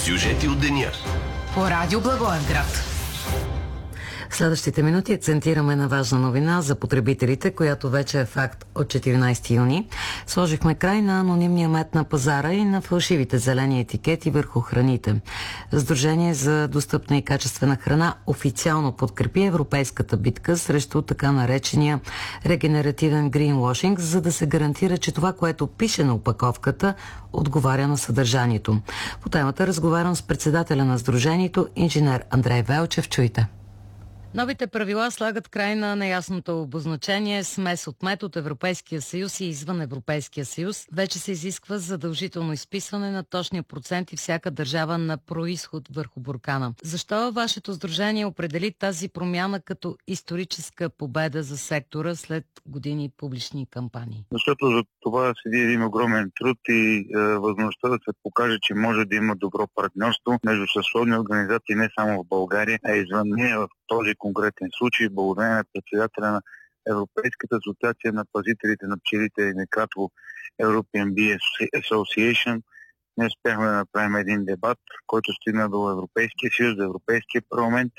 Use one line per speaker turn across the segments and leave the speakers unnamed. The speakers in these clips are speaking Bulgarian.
Сюжети от деня.
По радио Благоевград.
В следващите минути акцентираме на важна новина за потребителите, която вече е факт от 14 юни. Сложихме край на анонимния мед на пазара и на фалшивите зелени етикети върху храните. Сдружение за достъпна и качествена храна официално подкрепи европейската битка срещу така наречения регенеративен гринвошинг, за да се гарантира, че това, което пише на опаковката, отговаря на съдържанието. По темата разговарям с председателя на сдружението, инженер Андрей Велчев. Чуйте. Новите правила слагат край на неясното обозначение смес от мед от Европейския съюз и извън Европейския съюз. Вече се изисква задължително изписване на точния процент и всяка държава на происход върху буркана. Защо вашето сдружение определи тази промяна като историческа победа за сектора след години публични кампании?
Защото за това седи един огромен труд и възможността да се покаже, че може да има добро партньорство между съсловни организации не само в България, а и извън нея. В този конкретен случай, благодарение на председателя на Европейската асоциация на пазителите на пчелите и накратко European Bee Association, ние успяхме да направим един дебат, който стигна до Европейския съюз, до Европейския парламент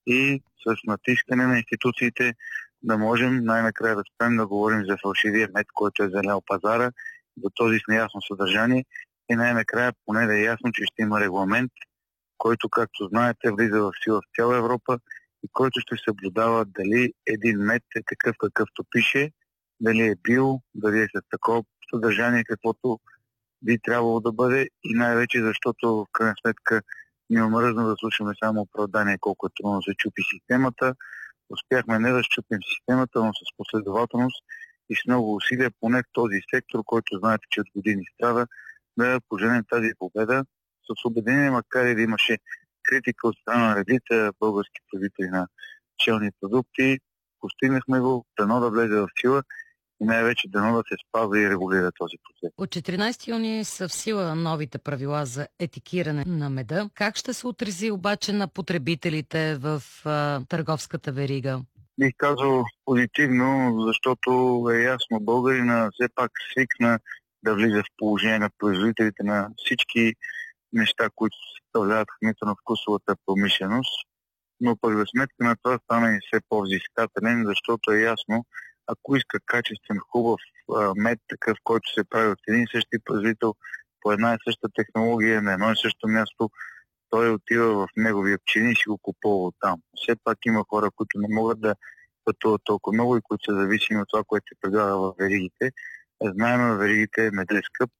и с натискане на институциите да можем най-накрая да спрем да говорим за фалшивия мед, който е залял пазара, за този с неясно съдържание и най-накрая поне да е ясно, че ще има регламент, който, както знаете, влиза в сила в цяла Европа и който ще съблюдава дали един мед е такъв какъвто пише, дали е бил, дали е с такова съдържание, каквото би трябвало да бъде и най-вече защото в крайна сметка ни омръзна да слушаме само оправдание колко е трудно да се чупи системата. Успяхме не да щупим системата, но с последователност и с много усилия, поне в този сектор, който знаете, че от години страда, да поженем тази победа с убедение, макар и да имаше критика от страна на редица български производители на пчелни продукти. Постигнахме го, дано да влезе в сила и най-вече дано да се спазва и регулира този процес.
От 14 юни са в сила новите правила за етикиране на меда. Как ще се отрази обаче на потребителите в търговската верига?
Бих казал позитивно, защото е ясно, българина все пак свикна да влиза в положение на производителите на всички неща, които съставляват хранително-вкусовата промишленост, но пък за сметка на това стана и все по-взискателен, защото е ясно, ако иска качествен, хубав мед, такъв, който се прави от един и същи производител, по една и съща технология, на едно и също място, той отива в неговия пчелин и си го купува оттам. Все пак има хора, които не могат да пътуват толкова много и които са зависими от това, което се предлага в веригите. Знаем, веригите меда е скъп,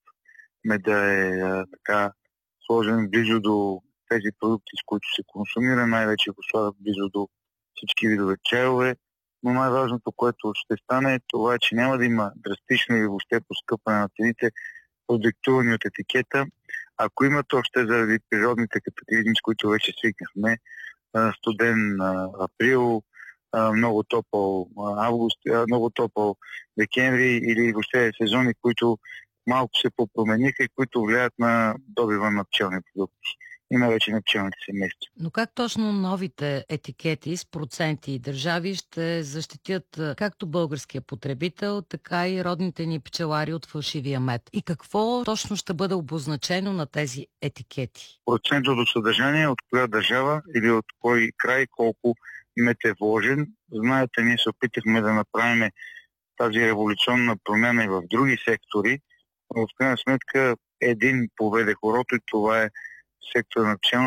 меда е така сложен близо до тези продукти, с които се консумира, най-вече го слагат близо до всички видове чайове, но най-важното, което ще стане е това, че няма да има драстично или въобще поскъпване на цените, продиктувани от етикета. Ако има, то ще заради природните катаклизми, с които вече свикнахме, студен април, много топъл август, много топъл декември или въобще сезони, които малко се попромениха и които влияят на добива на пчелни продукти и най-вече на пчелните семейства.
Но как точно новите етикети с проценти и държави ще защитят както българския потребител, така и родните ни пчелари от фалшивия мед? И какво точно ще бъде обозначено на тези етикети?
Процентното съдържание, от коя държава или от кой край, колко мед е вложен. Знаете, ние се опитахме да направим тази революционна промяна и в други сектори, но в крайна сметка един поведе хорото и това е сектора на пчелната